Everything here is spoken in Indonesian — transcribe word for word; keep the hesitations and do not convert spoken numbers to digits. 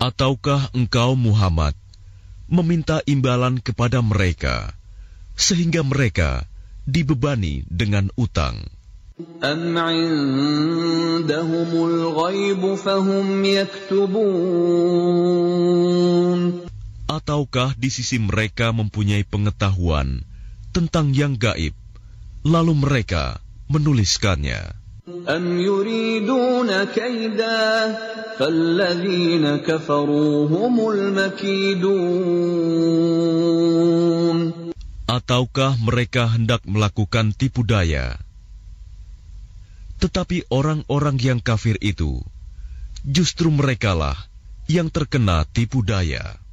Ataukah engkau Muhammad meminta imbalan kepada mereka sehingga mereka dibebani dengan utang? أَمْ عِندَهُمُ الْغَيْبُ فَهُمْ يَكْتُبُونَ Ataukah di sisi mereka mempunyai pengetahuan tentang yang gaib, lalu mereka menuliskannya? أَمْ يُرِيدُونَ كَيْدًا فَالَّذِينَ كَفَرُوا هُمُ الْمَكِيدُونَ Ataukah mereka hendak melakukan tipu daya? Tetapi orang-orang yang kafir itu, justru merekalah yang terkena tipu daya.